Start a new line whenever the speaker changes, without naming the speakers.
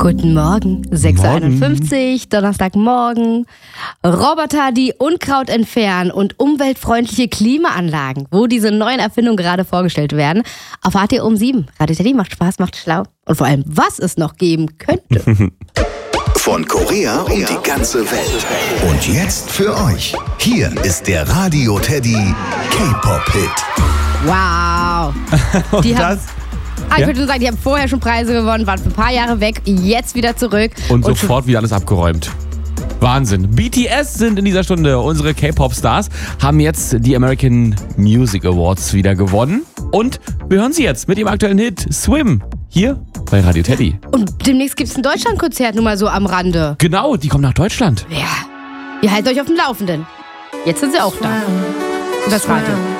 Guten Morgen, 6.51 Uhr, Donnerstagmorgen. Roboter, die Unkraut entfernen und umweltfreundliche Klimaanlagen, wo diese neuen Erfindungen gerade vorgestellt werden, erfahrt ihr um 7. Radio Teddy macht Spaß, macht schlau und vor allem, was es noch geben könnte.
Von Korea um die ganze Welt. Und jetzt für euch. Hier ist der Radio Teddy K-Pop-Hit.
Wow. Die haben... Ich würde nur sagen, die haben vorher schon Preise gewonnen, waren für ein paar Jahre weg, jetzt wieder zurück.
Und sofort wieder alles abgeräumt. Wahnsinn. BTS sind in dieser Stunde unsere K-Pop-Stars, haben jetzt die American Music Awards wieder gewonnen. Und wir hören sie jetzt mit dem aktuellen Hit Swim hier bei Radio Teddy.
Und demnächst gibt es ein Deutschlandkonzert, nur mal so am Rande.
Genau, die kommen nach Deutschland.
Ja, ihr haltet euch auf dem Laufenden. Jetzt sind sie auch da. Das Radio.